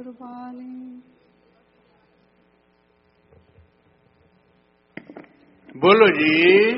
बोलो जी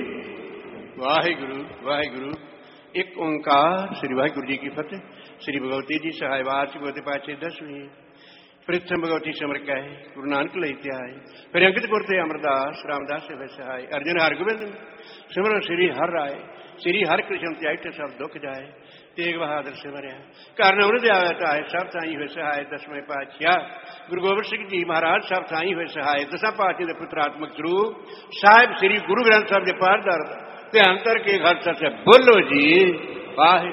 वाहिगुरु वाहिगुरु। एक ओंकार श्री वाहिगुरु जी की फतेह। श्री भगवती जी सहाय वाच भगवती पाचे 10वीं प्रथम भगवती समर कहे गुरु नानक लई त्याय फिर अंकित गुरते अमरदास रामदास से सहाय अर्जुन हरगोबिंद सिमर श्री हर राय श्री हर कृष्ण त्याय सब दुख जाए तेग बहादुर सिमरिया कारण उन्हें आया है सब थाई हुए सहाय 10वें पातशाह गुरु गोबिंद सिंह जी महाराज सब थाई हुए सहाय 10 पातशाह के पुत्रात्मक स्वरूप साहिब श्री गुरु ग्रंथ साहब के पार दर्द अंतर के घर से बोलो जी वाहे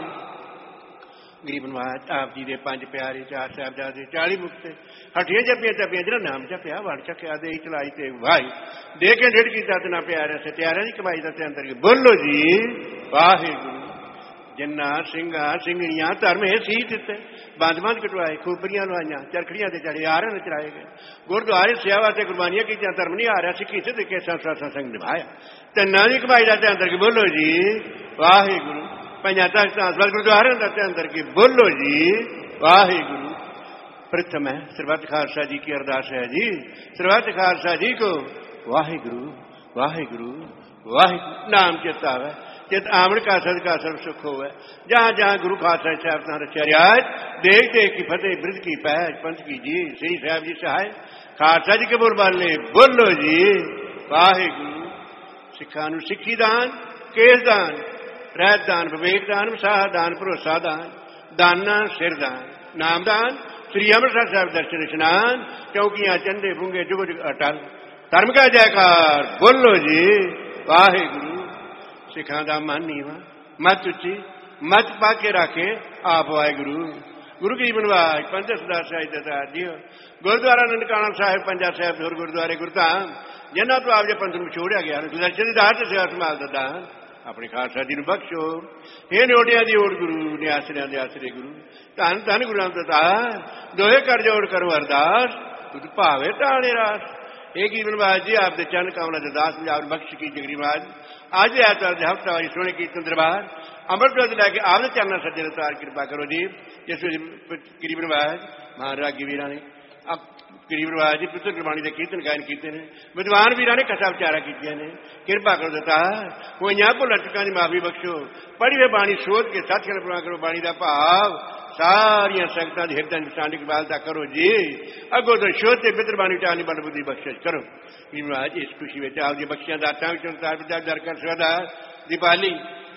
गरीब नवाज आप जी के 5 प्यारे 4 साहिबजादे 40 मुक्ते हठिया जपिया तपिया जरा नाम जपिया वड़ चकिया दे चलाई ते भाई दे के ढेड़ की ना प्यारे से त्यारे की कमाई दते अंतर के बोलो जी वाहे जिन्ना सिंगा सिंगड़ियां धर्म है सी दिते बंद बंद कटवाए खूबरियां लवाइया चरखड़ियां से चढ़े आरे चढ़ाए गए गुरुद्वारे सेवा से कुर्बानियां की धर्म नहीं आ रहा सिखी से देखे सत्संग निभाया तिना की कमाई दते अंतर की बोलो जी वाहे गुरु गुरुद्वारे अंदर की बोलो जी वाहे गुरु। प्रथम है सरबत खालसा जी की अरदास है जी सरबत खालसा जी को वाहे गुरु वाहे गुरु वाहे नाम चेता है चित आमण का सर्व सुख हो जहां जहां गुरु खालसा साहब तहां रचा रियाज देख देख की फतेह ब्रिज की पैज पंथ की जी श्री साहब जी सहाय खालसा जी के बोल बाले बोलो जी वाहे गुरु। सिखा सिखी दान केस दान रहत दान विवेक दान विसाह दान भरोसा दान दाना सिर दान नाम दान श्री अमृतसर साहब दर्शन स्नान चौकियां चंदे भूंगे जुग जुग अटल धर्म का जयकार बोलो जी वाहे गुरु। सिखा दा मन नीवा मत उच्ची मत पाके रखे आप वाहे गुरु गुरु की बनवाज पंच सदा साहिब जी गुरुद्वारा ननकाना साहिब पंजा साहिब होर गुरुद्वारे गुरधाम जिन्हों तो आप जे पंथ में छोड़िया गया दर्शन दास सेवा संभाल दा दान अपने खालसा जी बख्शो हे नोटिया की ओट गुरु ने आसरिया के आसरे गुरु धन धन गुरु दातार दोहे कर जोड़ करो अरदास तुझ भावे ताने रास। एक ही बनवाज जी आपके चरण कामना दास पंजाब बख्श की जगरीवाज आज ऐतवार के हफ्तावारी सोने कीर्तन दरबार अमृत लैके आपके चरणा सज्जे अवतार कृपा करो जी। जिस गरीब नवाज महारागी वीर ने गरीब नवाज जी पुत्र गुरबाणी के कीर्तन गायन किए हैं विद्वान वीर ने कथा विचारा की कृपा करो दता कोई भुल चुका की माफी बख्शो पढ़ी हुई बाणी सोच के सच कर प्रवाह करो बाणी का भाव सारिया संगतां दे हिरदां च सांडी कृपालता करो जी अगों तो शोध ते पितर बाणी चानी बल बुद्धि बख्शिश करो। आज इस खुशी में आप जी बख्शियां दातां विचों दर कर सदा दीपाली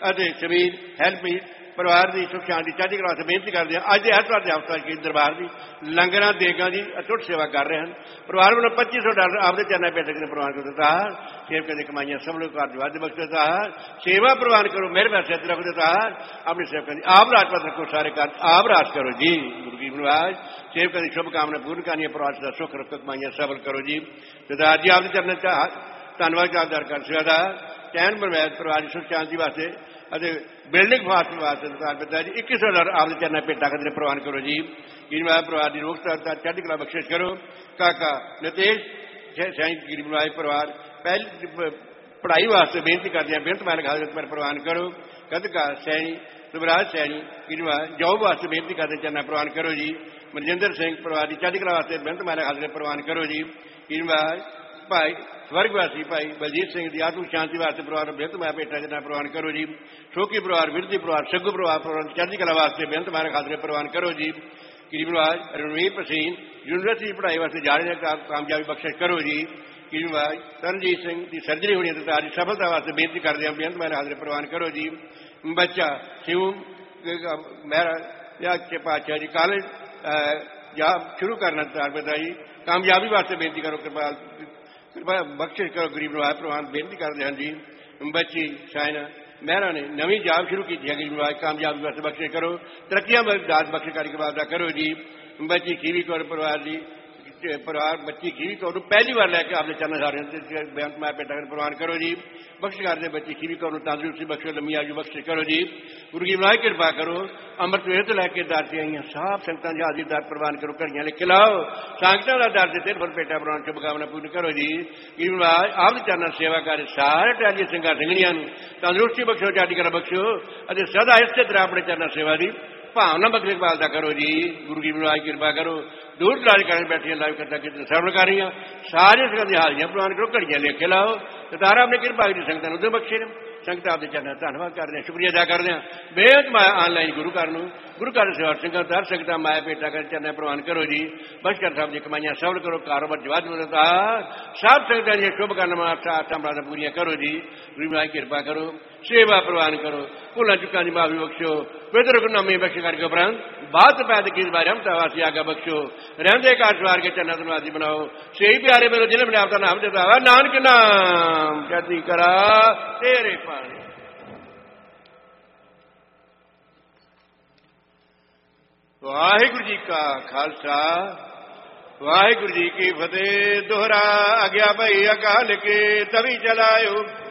समीर हेल्पमीट परिवार की सुख शांति चढ़ती कला से बेनती करते हैं। अज ऐतवार के हफ्ता की दरबार की लंगर देगा जी अटुट सेवा कर रहे हैं परिवार वालों $2500 आपके चरणा पेट ने प्रवान कर देता है सेवक की कमाइयां सब लोग घर बख्श देता है सेवा प्रवान करो मेरे पैसे रख देता है अपने सेवकों की आप राजपथ रखो सारे घर आप राज करो जी गुरु की नवाज सेवकों की शुभकामना पूर्ण करनी परिवार का सुख रखो कमाइयां सफल करो जी सरदार जी आपके चरण धन्यवाद यादगार कर सकता चैन बनवायत परिवार की सुख शांति वास्ते बिल्डिंग फास्ट वास्ते सरकार पिता जी $2100 आपके चरणा पेटा खतरे प्रवान करो जी गिरीवाज परिवार की रोकता चढ़ती कला बख्शिश करो काका नितेश सैनी गिरीवाज परिवार पहली पढ़ाई वास्ते बेनती करते हैं बेनत मालिक हाजत पर प्रवान करो कदका सैनी सुबराज सैनी गिरीवाज जॉब वास्ते बेनती करते चरणा प्रवान करो जी मनजिंदर सिंह परिवार की चढ़ती कला वास्ते बेनत मालिक हाजत प्रवान करो जी गिरीवाज भाई स्वर्गवासी भाई बलजीत सिंह की आत्मिक शांति वास्ते परिवार बेहतर मैं पेटा जना प्रवान करो जी शोकी परिवार विरती परिवार सग्गू परिवार चढ़ती कला वास्ते बेहतर मारे खातरे प्रवान करो जी गिरीवाज रणवीर प्रसीन यूनिवर्सिटी की पढ़ाई वास्ते जाने कामयाबी बख्शिश करो जी गिरीवाज तरनजीत सिंह की सर्जरी होनी है आज सफलता वास्ते बेनती करते हैं बेहतर मारे हाजरे प्रवान करो जी बच्चा शिव मेरा पातशाह जी कॉलेज शुरू करना पिता जी कामयाबी वास्ते बेनती करो कृपा बख्शिश करो गरीब नवाज प्रवान बेनती करते हैं जी बच्ची शायना मेहरा ने नवी जॉब शुरू की है गरीब नवाज कामयाबी वास्ते बख्शिश करो तरक्कियां दाद बख्शिश करके वादा करो जी बच्ची खीवी कौर परिवार जी परिवार बच्ची खीवी कौर पहली बार लैके आपने चरण सारे बेअंत मैं पेटा प्रवान करो जी बख्श करते बच्ची खीवी कौर तंदुरुस्ती बख्शो लम्मी आयु बख्शिश करो जी गुरु की बनाए कृपा करो अमृत वेद तो लैके दर से आई साफ संगतां की हाजिर दर प्रवान करो घड़ियां लिख लाओ संगतां का दर से फिर पेटा प्रवान शुभकामना पूर्ण करो जी गिरीवाज आप चरण सेवा कर सारे टहलिए सिंगा सिंगड़ियां तंदुरुस्ती बख्शो जाति कर बख्शो सदा इस तरह अपने चरण सेवा की ਭਾਵਨਾ ਬਖਸ਼ ਪਾਲਦਾ ਕਰੋ ਜੀ। ਗੁਰੂ ਕੀ ਮਹਾਰਾਜ ਕਿਰਪਾ ਕਰੋ। ਦੂਰ ਦਰਾਜ ਕਰਨ ਬੈਠੀਆਂ ਲਾਈਵ ਕਰਤਾ ਕਿਤੇ ਸਰਵਣ ਕਰ ਰਹੀਆਂ ਸਾਰੀਆਂ ਸੰਗਤਾਂ ਦੀਆਂ ਹਾਜ਼ਰੀਆਂ ਪ੍ਰਵਾਨ ਕਰੋ। ਘੜੀਆਂ ਲਿਖ ਲਾਓ ਤੇ ਤਾਰਾ ਆਪਣੇ ਕਿਰਪਾ ਦੀ ਸੰਗਤਾਂ ਨੂੰ ਉਦੋਂ ਬਖਸ਼ੇ ਨੇ। ਸੰਗਤ ਆਪਦੇ ਚਰਨਾਂ ਧੰਨਵਾਦ ਕਰਦੇ ਹਾਂ, ਸ਼ੁਕਰੀਆ ਅਦਾ ਕਰਦੇ ਹਾਂ। ਬੇਅੰਤ ਮਾਇਆ ਆਨਲਾਈਨ ਗੁਰੂ ਘਰ ਨੂੰ ਗੁਰੂ ਘਰ ਸੇਵਾ ਸੰਗਤ ਹਰ ਸੰਗਤਾਂ ਮਾਇਆ ਭੇਟਾ ਕਰ ਚਰਨਾਂ ਪ੍ਰਵਾਨ ਕਰੋ ਜੀ। ਬਖਸ਼ਕਰ ਸਾਹਿਬ ਦੀ ਕਮਾਈਆਂ ਸਫਲ ਕਰੋ, ਕਾਰੋਬਾਰ ਜਵਾਦ ਮਦਤਾ ਸਭ ਸੰਗਤਾਂ ਦੀਆਂ ਸ਼ੁਭ ਕਾਮਨਾਵਾਂ ਆਸਾਂ ਮੁਰਾਦਾਂ ਪੂਰੀਆਂ ਕਰੋ ਜੀ। ਗੁਰੂ ਮਹਾਰਾਜ ਕਿਰਪਾ ਕਰੋ, ਸੇਵਾ ਪ੍ਰਵਾਨ ਕਰੋ, ਭੁੱਲਾਂ ਚੁੱਕਾਂ ਦੀ ਮਾਫੀ ਬਖਸ਼ੋ, ਪਵਿੱਤਰ ਗੁਰਨਾਮੀ ਬਖਸ਼ ਕਰਕੇ ਉਪਰੰਤ ਬਾਤ ਪੈਦ ਕੀ ਬਾਰੇ ਹਮਤਾ ਵਾਸੀ ਆਗਾ ਬਖਸ਼ੋ। ਰਹਿੰਦੇ ਘਰ ਸਵਾਰ ਕੇ ਚੰਨਾ ਤੋਂ ਵਾਸੀ ਬਣਾਓ। ਸਹੀ ਪਿਆਰੇ ਮੇਰੇ ਜਿਹਨੇ ਮੈਨੂੰ ਆਪਦਾ ਨਾਮ ਦਿੱਤਾ ਵਾ ਨਾਨਕ ਨਾਮ ਚੜ੍ਹਦੀ ਕਲਾ ਤੇਰੇ ਪਾਣੀ। ਵਾਹਿਗੁਰੂ ਜੀ ਕਾ ਖਾਲਸਾ ਵਾਹਿਗੁਰੂ ਜੀ ਕੀ ਫਤਿਹ। ਦੋਹਰਾ ਆ ਗਿਆ ਭਈ ਅਕਾਲ ਕੇ ਤਵੀ ਚਲਾਇਓ